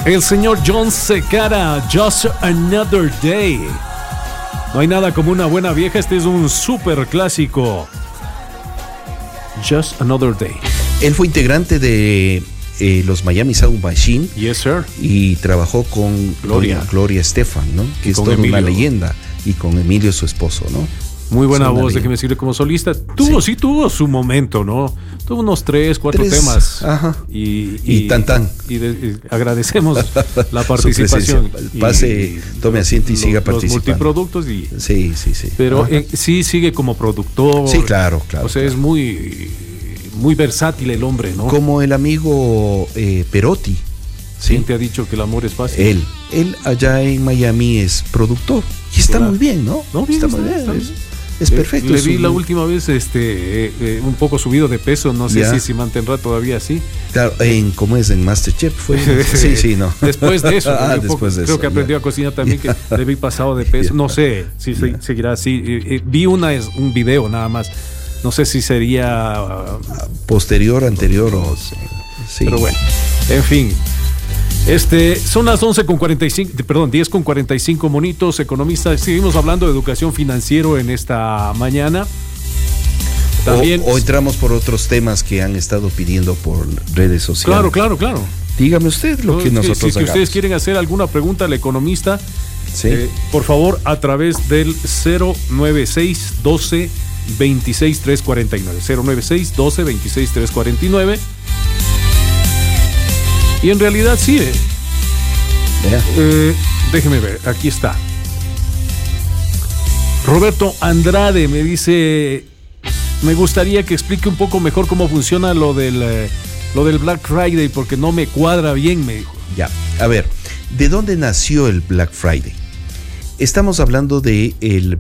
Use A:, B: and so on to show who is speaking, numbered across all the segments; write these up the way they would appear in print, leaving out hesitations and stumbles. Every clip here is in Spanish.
A: El señor John Secara, Just Another Day. No hay nada como una buena vieja. Este es un súper clásico. Just Another Day.
B: Él fue integrante de los Miami Sound Machine.
A: Yes, sir.
B: Y trabajó con Gloria Estefan, ¿no? Que es toda una leyenda. Y con Emilio, su esposo, ¿no?
A: Muy buena voz, déjeme decirle, como solista. Tuvo su momento, ¿no? Tuvo unos 3-4 temas.
B: Ajá.
A: Y
B: tan.
A: Y agradecemos la participación.
B: Tome asiento y siga participando.
A: Los multiproductos.
B: Sí.
A: Pero sí sigue como productor.
B: Sí, claro.
A: O sea, es muy versátil el hombre, ¿no?
B: Como el amigo Perotti.
A: ¿Quién te ha dicho que el amor es fácil?
B: Él allá en Miami es productor. Y está muy bien, ¿no?
A: Está
B: muy bien. Es perfecto.
A: Le vi la última vez un poco subido de peso, no sé si mantendrá todavía así.
B: Claro, ¿cómo es? En MasterChef fue. Sí, no.
A: Después de eso.
B: Después de eso.
A: Creo que aprendió a cocinar también, que le vi pasado de peso. No sé si seguirá así. Vi un video nada más. No sé si sería
B: posterior, anterior o
A: sí. Pero bueno, en fin. Son las 10:45 monitos, economistas. Seguimos hablando de educación financiera en esta mañana. También
B: o entramos por otros temas que han estado pidiendo por redes sociales.
A: Claro.
B: Dígame usted lo que nosotros hagamos.
A: Si ustedes quieren hacer alguna pregunta al economista, por favor, a través del 096 12 26 349. 096 12 26 349. Y en realidad sí. Déjeme ver, aquí está. Roberto Andrade me dice: me gustaría que explique un poco mejor cómo funciona lo del Black Friday, porque no me cuadra bien, me dijo.
B: Ya, a ver, ¿de dónde nació el Black Friday? Estamos hablando de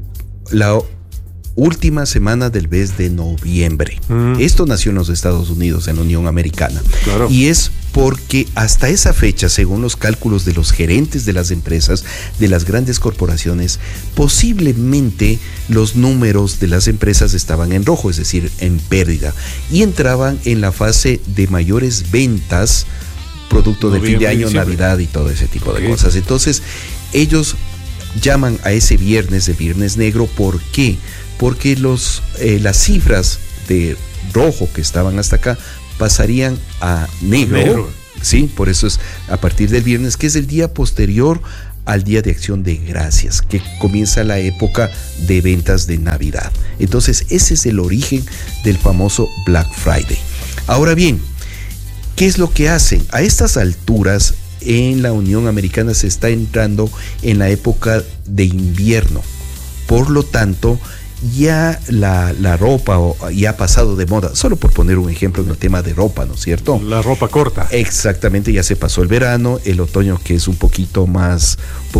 B: la última semana del mes de noviembre. Esto nació en los Estados Unidos, en la Unión Americana.
A: Claro.
B: Y es porque hasta esa fecha, según los cálculos de los gerentes de las empresas, de las grandes corporaciones, posiblemente los números de las empresas estaban en rojo, es decir, en pérdida, y entraban en la fase de mayores ventas, producto del fin de año, Navidad y todo ese tipo de cosas. Entonces, ellos llaman a ese viernes de Viernes Negro. ¿Por qué? Porque las cifras de rojo que estaban hasta acá pasarían a negro. Sí, por eso es a partir del viernes, que es el día posterior al Día de Acción de Gracias, que comienza la época de ventas de Navidad. Entonces, ese es el origen del famoso Black Friday. Ahora bien, ¿qué es lo que hacen? A estas alturas, en la Unión Americana se está entrando en la época de invierno. Por lo tanto, ya la ropa ya ha pasado de moda, solo por poner un ejemplo en el tema de ropa, ¿no es cierto?
A: La ropa corta.
B: Exactamente, ya se pasó el verano, el otoño, que es un poquito más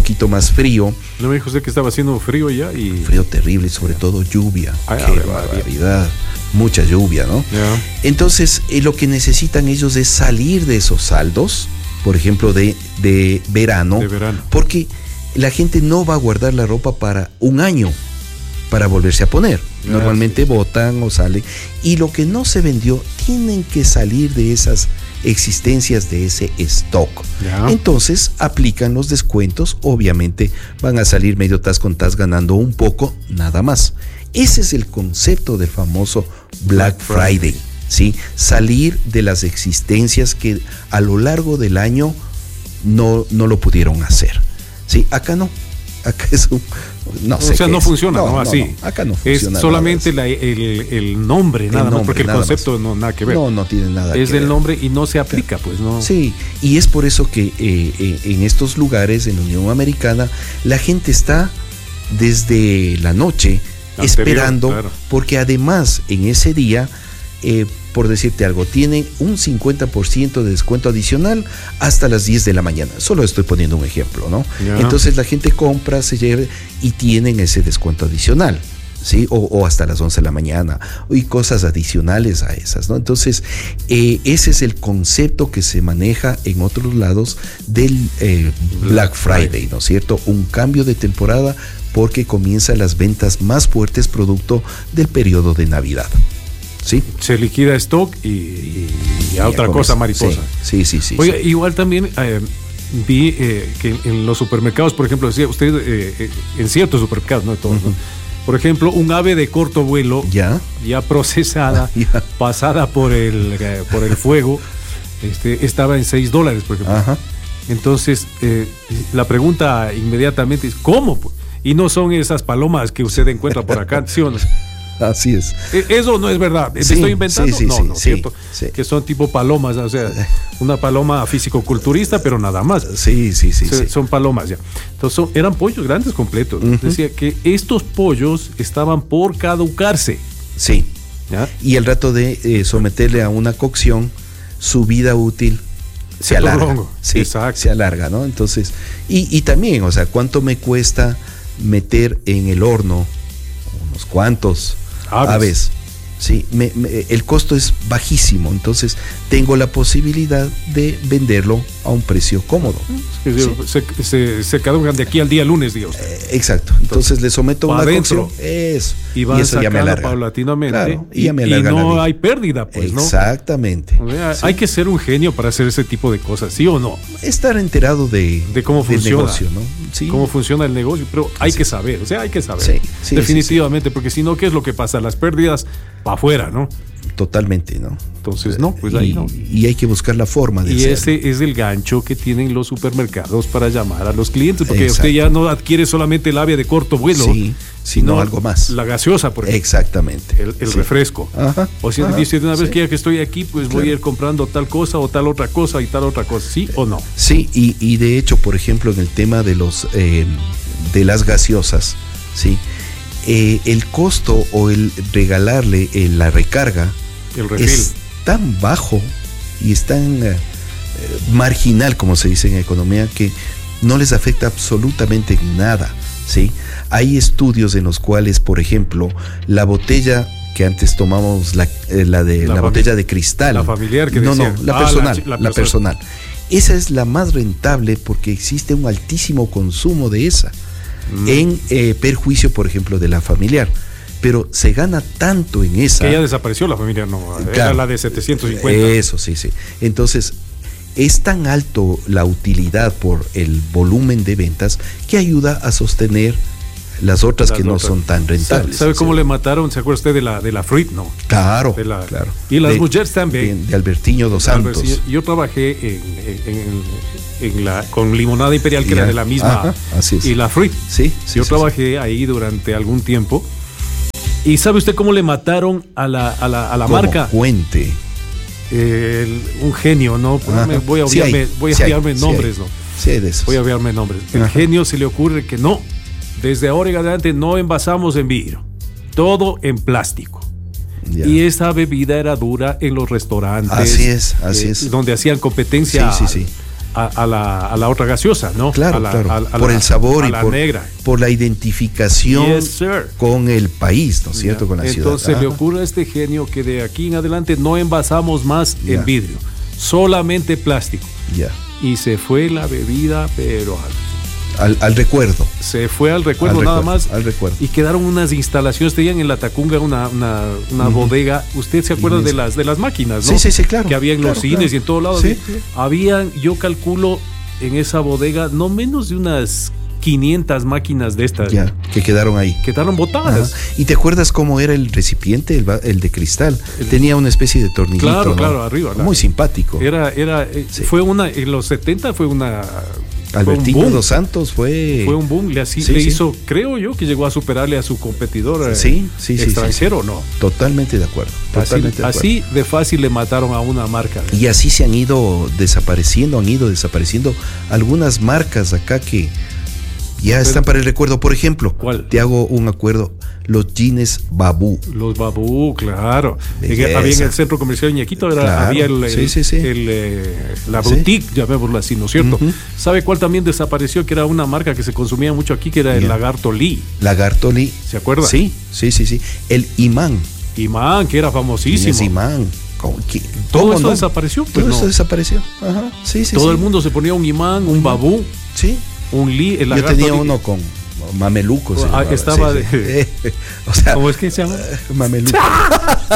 B: frío.
A: ¿No me dijo usted que estaba haciendo frío ya?
B: Frío terrible, sobre todo lluvia. ¡Qué barbaridad! Mucha lluvia, ¿no?
A: Yeah.
B: Entonces, lo que necesitan ellos es salir de esos saldos, por ejemplo, de verano. Porque la gente no va a guardar la ropa para un año para volverse a poner. Normalmente botan o salen, y lo que no se vendió tienen que salir de esas existencias, de ese stock. Entonces aplican los descuentos, obviamente van a salir medio tas con tas ganando un poco, nada más. Ese es el concepto del famoso Black Friday, ¿sí? Salir de las existencias que a lo largo del año no lo pudieron hacer, ¿sí? Acá no. Acá es no
A: funciona, ¿no? Así.
B: No, acá no funciona.
A: Es solamente el nombre, nada más, porque el concepto no nada que ver.
B: No tiene nada que ver.
A: Es del nombre y no se aplica, pues, ¿no?
B: Sí, y es por eso que en estos lugares, en la Unión Americana, la gente está desde la noche esperando, porque además en ese día, por decirte algo, tienen un 50% de descuento adicional hasta las 10 de la mañana. Solo estoy poniendo un ejemplo, ¿no? Entonces la gente compra, se lleva y tienen ese descuento adicional, ¿sí? O hasta las 11 de la mañana, y cosas adicionales a esas, ¿no? Entonces, ese es el concepto que se maneja en otros lados del Black Friday, ¿no es cierto? Un cambio de temporada porque comienzan las ventas más fuertes producto del periodo de Navidad. ¿Sí?
A: Se liquida stock y a otra cosa mariposa.
B: Sí.
A: Oiga, igual también vi que en los supermercados, por ejemplo, decía usted, en ciertos supermercados, no de todos, ¿no? Por ejemplo, un ave de corto vuelo, ya procesada, pasada por el fuego, estaba en $6, por ejemplo. Ajá. Entonces, la pregunta inmediatamente es, ¿cómo? Y no son esas palomas que usted encuentra por acá, ¿sí o no?
B: Así es.
A: Eso no es verdad. ¿Me estoy inventando? No, ¿cierto? Sí. Que son tipo palomas, o sea, una paloma físico-culturista, pero nada más.
B: Sí.
A: Son palomas ya. Entonces, eran pollos grandes completos. Uh-huh. Decía que estos pollos estaban por caducarse.
B: Sí. ¿Ya? Y el rato de someterle a una cocción, su vida útil se alarga. Sí, exacto. Se alarga, ¿no? Entonces, y también, o sea, ¿cuánto me cuesta meter en el horno unos cuantos aves? Sí, el costo es bajísimo, entonces tengo la posibilidad de venderlo a un precio cómodo.
A: Se caducan de aquí al día lunes, Dios.
B: Exacto, entonces le someto una cocción. Eso.
A: Y van eso ya me alarga paulatinamente. Claro, y ya me alarga. Y no hay pérdida, pues, ¿no?
B: Exactamente.
A: O sea, hay que ser un genio para hacer ese tipo de cosas, ¿sí o no?
B: Estar enterado de
A: cómo funciona
B: el negocio, ¿no?
A: Sí. Cómo funciona el negocio, pero hay que saber, o sea, hay que saber. Sí, definitivamente, porque si no, ¿qué es lo que pasa? Las pérdidas para afuera, ¿no?
B: Totalmente, ¿no?
A: Entonces, no, pues ahí no.
B: Y hay que buscar la forma de hacerlo.
A: Y ese es el gancho que tienen los supermercados para llamar a los clientes, porque usted ya no adquiere solamente el ave de corto vuelo,
B: sino algo más.
A: La gaseosa, por ejemplo.
B: Exactamente.
A: El refresco. Ajá, o si dice de una vez que ya que estoy aquí, pues voy a ir comprando tal cosa o tal otra cosa y tal otra cosa, ¿sí o no?
B: Sí, y de hecho, por ejemplo, en el tema de de las gaseosas, ¿sí? El costo o el regalarle la recarga es tan bajo y es tan marginal, como se dice en economía, que no les afecta absolutamente nada, ¿sí? Hay estudios en los cuales, por ejemplo, la botella que antes tomamos, la botella de cristal,
A: la familiar que decía.
B: No, la personal. Esa es la más rentable porque existe un altísimo consumo de esa. En perjuicio, por ejemplo, de la familiar. Pero se gana tanto en esa.
A: Que ya desapareció la familiar, no. Claro, era la de 750.
B: Eso, sí. Entonces, es tan alto la utilidad por el volumen de ventas que ayuda a sostener las otras que no son tan rentables.
A: ¿Sabe cómo le mataron? ¿Se acuerda usted de la Fruit, no?
B: Claro.
A: Y las mujeres también.
B: De Albertinho dos Santos.
A: Yo trabajé con Limonada Imperial, que era de la misma.
B: Ajá, así es.
A: Y la Fruit. Yo trabajé ahí durante algún tiempo. ¿Y sabe usted cómo le mataron a la marca?
B: Cuente.
A: Un genio, ¿no? Voy a obviarme nombres, ¿no?
B: Sí, hay de esos.
A: Voy a obviarme nombres. El genio se le ocurre que no. Desde ahora en adelante no envasamos en vidrio, todo en plástico. Ya. Y esa bebida era dura en los restaurantes.
B: Así es.
A: Donde hacían competencia a la otra gaseosa, ¿no?
B: Claro. Por el sabor y por la identificación con el país, ¿no es cierto? Con la ciudad.
A: Entonces le ocurre a este genio que de aquí en adelante no envasamos más en vidrio, solamente plástico.
B: Ya.
A: Y se fue la bebida, pero
B: al recuerdo.
A: Se fue al recuerdo nada más.
B: Al recuerdo.
A: Y quedaron unas instalaciones, tenían en la Tacunga una bodega. ¿Usted se acuerda de las máquinas, no?
B: Sí, claro.
A: Que había en los cines y en todos lados. Sí. Habían, yo calculo, en esa bodega, no menos de unas 500 máquinas de estas.
B: Ya, que quedaron ahí.
A: Quedaron botadas.
B: Ajá. ¿Y te acuerdas cómo era el recipiente, el de cristal? Tenía una especie de tornillito.
A: Claro, arriba.
B: Muy simpático.
A: Fue en los 70 fue una...
B: Albertinho dos Santos fue
A: un boom, le hizo, creo yo, que llegó a superarle a su competidor extranjero, ¿no?
B: Totalmente de acuerdo.
A: Así de fácil le mataron a una marca.
B: Y así se han ido desapareciendo algunas marcas acá que ya están para el recuerdo. Por ejemplo,
A: ¿cuál?
B: Te hago un acuerdo. Los jeans Babú.
A: Los Babú, claro. Había en el centro comercial Ñequito, había la boutique, llamémoslo así, ¿no es cierto? Uh-huh. ¿Sabe cuál también desapareció? Que era una marca que se consumía mucho aquí, que era el Lagarto Lee.
B: Lagarto Lee.
A: ¿Se acuerda?
B: Sí. El Imán.
A: Imán, que era famosísimo.
B: Imán.
A: Todo eso desapareció.
B: Todo eso desapareció. Ajá. Sí.
A: Todo el mundo se ponía un Imán, un Babú.
B: Sí.
A: Un Lee.
B: Yo tenía uno con mameluco.
A: Estaba de...
B: O sea,
A: ¿cómo es que se llama?
B: Mameluco.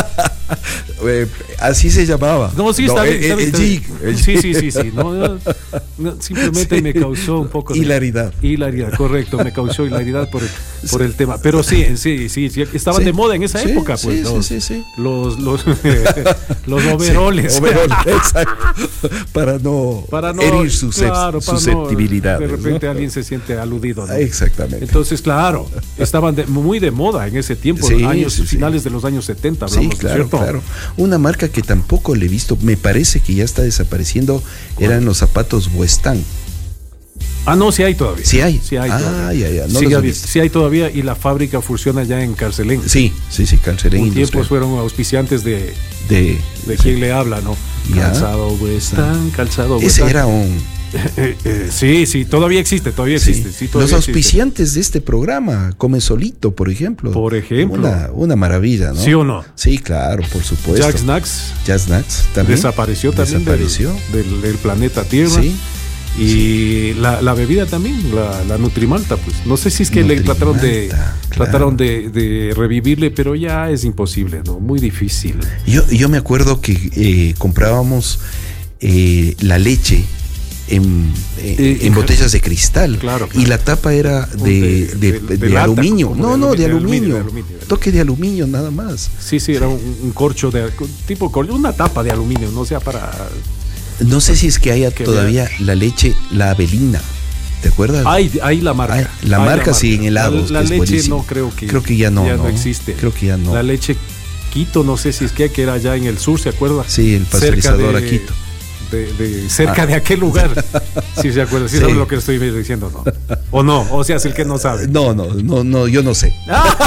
B: Así se llamaba.
A: No, sí, está bien. Está bien. Sí. No, simplemente
B: sí.
A: Me causó un poco
B: de hilaridad.
A: Hilaridad, correcto. Me causó hilaridad por el tema. Pero sí, estaban de moda en esa época, pues. Los overoles.
B: Exacto. Para no herir susceptibilidad.
A: De repente alguien se siente aludido, ¿no?
B: Exactamente.
A: Entonces, claro, estaban muy de moda en ese tiempo, finales de los años 70, hablamos,
B: sí, claro,
A: ¿cierto?
B: Claro. Una marca que tampoco le he visto, me parece que ya está desapareciendo, eran los zapatos Westan.
A: No, sí hay todavía.
B: Sí hay.
A: Ya.
B: No
A: sí hay todavía, y la fábrica funciona ya en Carcelén.
B: Sí, Carcelén.
A: Un tiempo fueron auspiciantes de quien le habla, ¿no?
B: Ya.
A: Calzado Westan.
B: Ese era un...
A: sí, todavía existe. Sí,
B: los auspiciantes de este programa, Come Solito, por ejemplo. Una maravilla, ¿no?
A: ¿Sí o no?
B: Sí, claro, por supuesto.
A: Jack Snacks
B: también.
A: Desapareció del planeta Tierra.
B: Sí.
A: Y la bebida también, la Nutrimalta, pues. No sé si es que trataron de revivirle, pero ya es imposible, ¿no? Muy difícil.
B: Yo me acuerdo que comprábamos la leche en botellas de cristal, claro. Y la tapa era de aluminio, de aluminio, toque de aluminio nada más.
A: Sí, era un corcho tipo una tapa de aluminio, no sea para...
B: No sé si es que haya todavía la leche, la Avelina, ¿te acuerdas?
A: Hay la marca.
B: La marca sí, en helados.
A: La leche no creo que
B: ya no
A: existe.
B: Creo que ya no.
A: La leche Quito, no sé si es que era allá en el sur, ¿se acuerda?
B: Sí, el pasteurizador a Quito.
A: Cerca de aquel lugar. Sí, se acuerda. Sí, sabe lo que estoy diciendo, ¿no? O no, o sea, es el que no sabe.
B: No, yo no sé.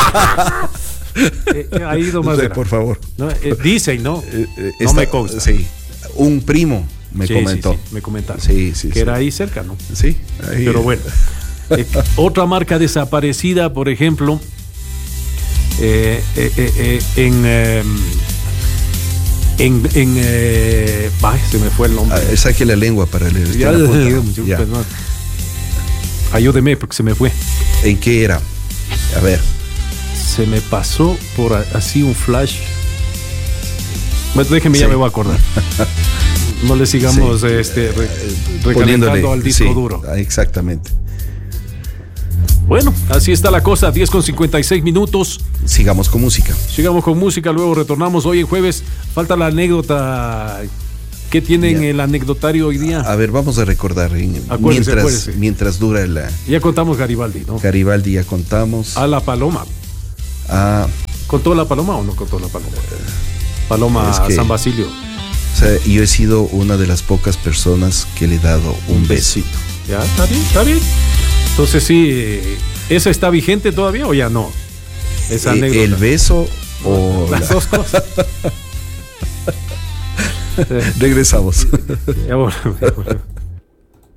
A: Ha ido más.
B: No sé, por favor.
A: ¿No? Dicen, ¿no? No me consta.
B: Sí. Un primo me comentó.
A: Sí, me comentaron.
B: Sí.
A: Que era ahí cerca, ¿no?
B: Sí. Ahí.
A: Pero bueno. Otra marca desaparecida, por ejemplo, se me fue el nombre.
B: Saque la lengua para leer.
A: Ayúdeme porque se me fue.
B: ¿En qué era? A ver.
A: Se me pasó por así un flash. Déjeme, ya me voy a acordar. No le sigamos recalentando al disco duro.
B: Exactamente.
A: Bueno, así está la cosa, 10:56.
B: Sigamos con música.
A: Luego retornamos hoy en jueves. Falta la anécdota. ¿Qué tienen el anecdotario hoy día?
B: A ver, vamos a recordar.
A: Acuérdese.
B: Mientras dura la...
A: Ya contamos Garibaldi, ¿no?
B: Garibaldi ya contamos.
A: A la Paloma. ¿Contó la Paloma o no contó la Paloma? Paloma San Basilio.
B: O sea, yo he sido una de las pocas personas que le he dado un besito.
A: Ya, está bien. Entonces sí, ¿esa está vigente todavía o ya no? Esa anécdota.
B: ¿El beso o
A: las dos cosas?
B: Regresamos.
A: Ya, bueno.